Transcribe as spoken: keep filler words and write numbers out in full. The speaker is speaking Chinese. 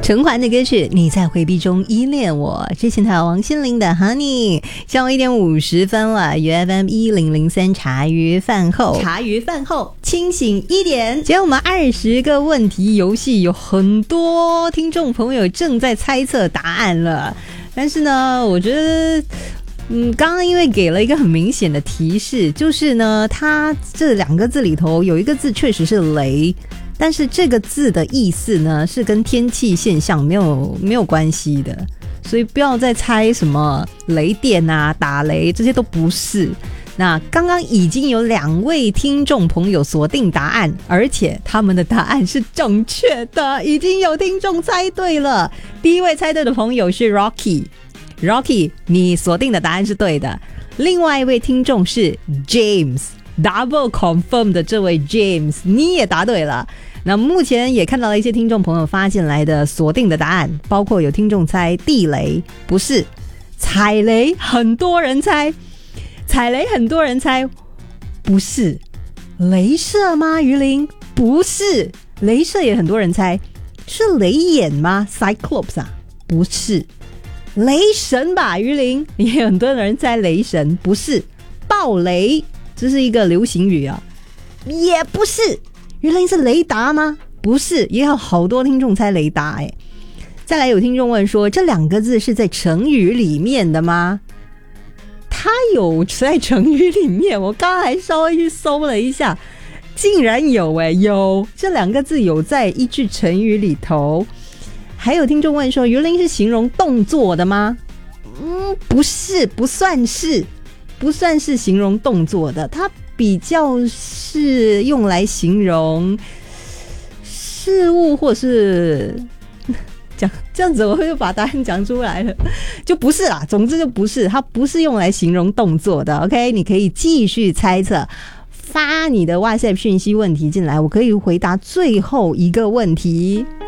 陈寰的歌曲你在回避中依恋我，之前还有王心凌的 Honey。 下午一点五十分了， U F M 一零零三茶余饭后， 茶余饭后清醒一点。 今天我们二十个问题游戏，有很多听众朋友正在猜测答案了，但是呢我觉得嗯，刚刚因为给了一个很明显的提示，就是呢它这两个字里头有一个字确实是雷，但是这个字的意思呢是跟天气现象没有没有关系的，所以不要再猜什么雷电啊打雷，这些都不是。那刚刚已经有两位听众朋友锁定答案，而且他们的答案是正确的，已经有听众猜对了。第一位猜对的朋友是 Rocky Rocky 你锁定的答案是对的。另外一位听众是 James Double Confirm 的这位 James 你也答对了。那目前也看到了一些听众朋友发进来的锁定的答案，包括有听众猜地雷，不是；踩雷很多人猜，踩雷很多人猜，不是；雷射吗？于林，不是；雷射也很多人猜，是雷眼吗 ？Cyclops 啊，不是；雷神吧，于林，也有很多人猜雷神，不是；暴雷，这是一个流行语啊，也不是。原来是雷达吗？不是，也有好多听众猜雷达哎。再来有听众问说，这两个字是在成语里面的吗？它有在成语里面，我刚才稍微去搜了一下，竟然有哎，有这两个字有在一句成语里头。还有听众问说，鱼鳞是形容动作的吗？嗯，不是，不算是，不算是形容动作的，它比较是用来形容事物，或是讲这样子我就把答案讲出来了，就不是啦，总之就不是，它不是用来形容动作的。 OK， 你可以继续猜测，发你的 WhatsApp 讯息问题进来，我可以回答最后一个问题。